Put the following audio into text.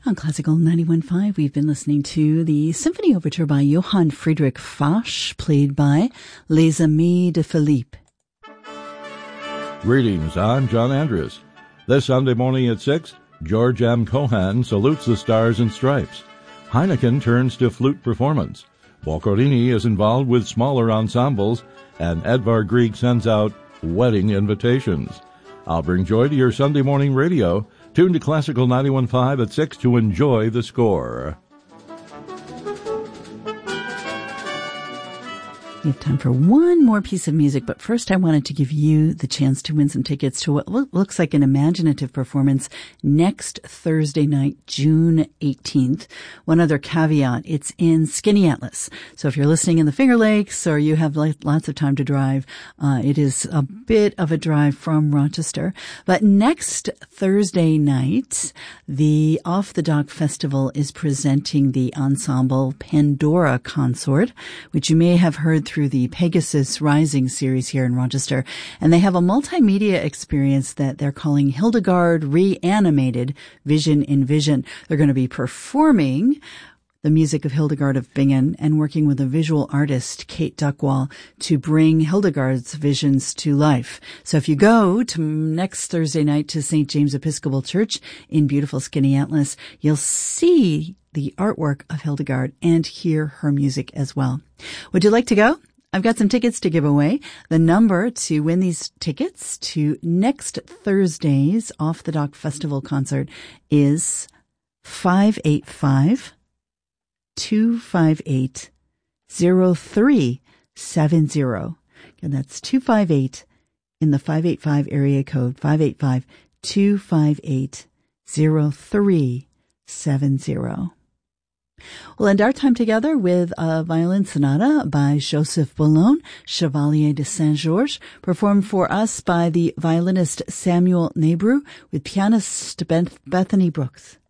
On Classical 91.5, we've been listening to the Symphony Overture by Johann Friedrich Fasch, played by Les Amis de Philippe. Greetings, I'm John Andrews. This Sunday morning at 6, George M. Cohan salutes the Stars and Stripes. Heineken turns to flute performance. Boccherini is involved with smaller ensembles, and Edvard Grieg sends out wedding invitations. I'll bring joy to your Sunday morning radio. Tune to Classical 91.5 at 6 to enjoy the score. We have time for one more piece of music, but first I wanted to give you the chance to win some tickets to what looks like an imaginative performance next Thursday night, June 18th. One other caveat, it's in Skaneateles. So if you're listening in the Finger Lakes or you have lots of time to drive, it is a bit of a drive from Rochester. But next Thursday night, the Off the Dock Festival is presenting the ensemble Pandora Consort, which you may have heard through the Pegasus Rising series here in Rochester. And they have a multimedia experience that they're calling Hildegard Reanimated Vision in Vision. They're going to be performing the music of Hildegard of Bingen and working with a visual artist, Kate Duckwall, to bring Hildegard's visions to life. So if you go to next Thursday night to St. James Episcopal Church in beautiful Skaneateles, you'll see the artwork of Hildegard and hear her music as well. Would you like to go? I've got some tickets to give away. The number to win these tickets to next Thursday's Off the Dock Festival concert is 585-258-0370. And that's 258 in the 585 area code, 585-258-0370. We'll end our time together with a violin sonata by Joseph Boulogne, Chevalier de Saint-Georges, performed for us by the violinist Samuel Nabru with pianist Bethany Brooks.